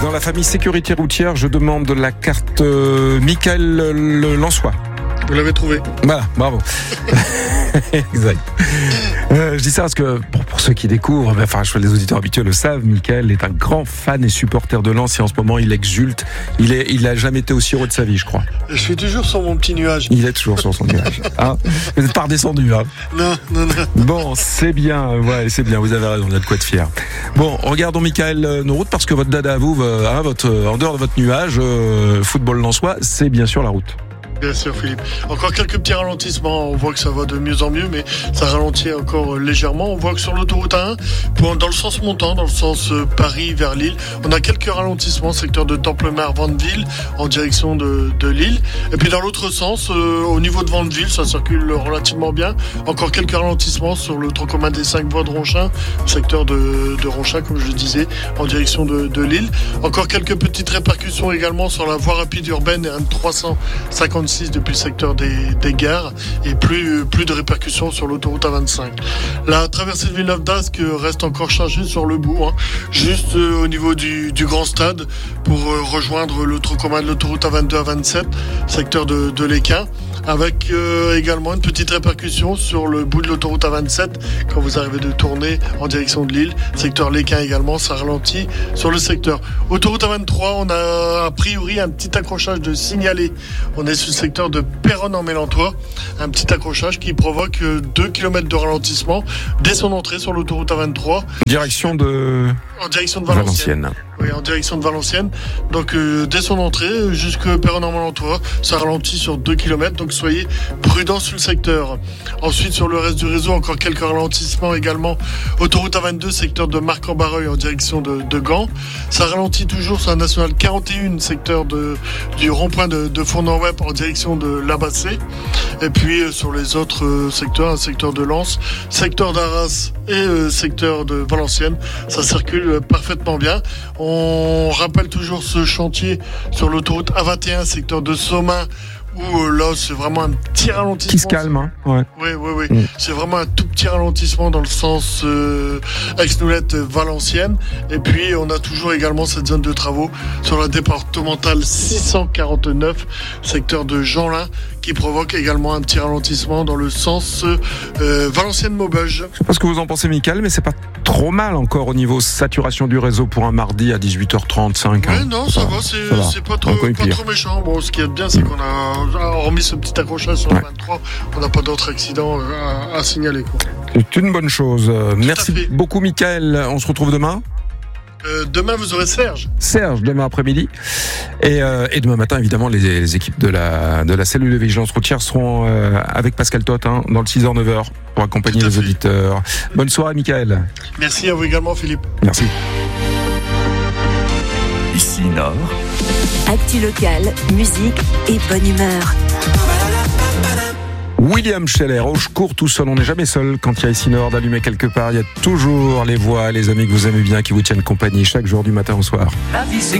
dans la famille sécurité routière, je demande la carte Michael le Lançois. Vous l'avez trouvé. Voilà, bravo. Exact. Je dis ça parce que pour ceux qui découvrent, les auditeurs habituels le savent, Michael est un grand fan et supporter de Lens et en ce moment il exulte. Il a jamais été aussi heureux de sa vie, je crois. Je suis toujours sur mon petit nuage. Il est toujours sur son nuage. Hein, vous n'êtes pas redescendu. Hein. Non. Bon, c'est bien. Ouais, c'est bien. Vous avez raison. On a de quoi de fier. Bon, regardons Michael nos routes parce que votre dada à vous, en dehors de votre nuage, football lensois, c'est bien sûr la route. Bien sûr, Philippe. Encore quelques petits ralentissements. On voit que ça va de mieux en mieux, mais ça ralentit encore légèrement. On voit que sur l'autoroute A1, dans le sens montant, dans le sens Paris vers Lille, on a quelques ralentissements, secteur de Templemar-Vandeville, en direction de Lille. Et puis dans l'autre sens, au niveau de Vandeville, ça circule relativement bien. Encore quelques ralentissements sur le tronc commun des 5 voies de Ronchin, secteur de Ronchin, comme je le disais, en direction de Lille. Encore quelques petites répercussions également sur la voie rapide urbaine R356 depuis le secteur des gares et plus de répercussions sur l'autoroute A25. La traversée de Villeneuve d'Ascq reste encore chargée sur le bout, juste au niveau du grand stade pour rejoindre le tronc commun de l'autoroute A22 A27, secteur de l'Équin, avec également une petite répercussion sur le bout de l'autoroute A27 quand vous arrivez de tourner en direction de Lille, secteur l'Équin également, ça ralentit sur le secteur. Autoroute A23, on a a priori un petit accrochage de signalé. On est sur le secteur de Péronne en Mélantois, un petit accrochage qui provoque 2 km de ralentissement dès son entrée sur l'autoroute A23. En direction de Valenciennes. Oui, en direction de Valenciennes. Donc dès son entrée jusqu'à Péronne en Mélantois, ça ralentit sur 2 km, donc soyez prudents sur le secteur. Ensuite, sur le reste du réseau, encore quelques ralentissements également. Autoroute A22, secteur de Marc-en-Barreuil en direction de Gand. Ça ralentit toujours sur la nationale 41, secteur du rond-point de Fournon-Web en direction de Labassé. Et puis sur les autres secteurs, un secteur de Lens, secteur d'Arras et secteur de Valenciennes, ça circule parfaitement bien. On rappelle toujours ce chantier sur l'autoroute A21, secteur de Somain, où là c'est vraiment un petit ralentissement. Qui se calme, hein. Ouais. Oui. C'est vraiment un tout petit ralentissement dans le sens Aix-Noulette-Valenciennes. Et puis on a toujours également cette zone de travaux sur la départementale 649, secteur de Jeanlin, qui provoque également un petit ralentissement dans le sens Valenciennes-Maubeuge. Je sais pas ce que vous en pensez, Michael, mais c'est pas trop mal encore au niveau saturation du réseau pour un mardi à 18h35. Oui, non, ça va, c'est pas trop méchant. Bon, ce qui est bien, c'est qu'on a, hormis ce petit accrochage sur le 23, on n'a pas d'autres accidents à signaler, quoi. C'est une bonne chose. Merci beaucoup, Michael. On se retrouve demain. Demain, vous aurez Serge, demain après-midi. Et demain matin, évidemment, les équipes de la cellule de vigilance routière seront avec Pascal Toth dans le 6h-9h pour accompagner les auditeurs. Bonne soirée, Michael. Merci à vous également, Philippe. Merci. Ici Nord. Actu local, musique et bonne humeur. William Scheller, Roche court tout seul, on n'est jamais seul quand il y a ici Nord d'allumer quelque part. Il y a toujours les voix, les amis que vous aimez bien qui vous tiennent compagnie chaque jour du matin au soir. La vie c'est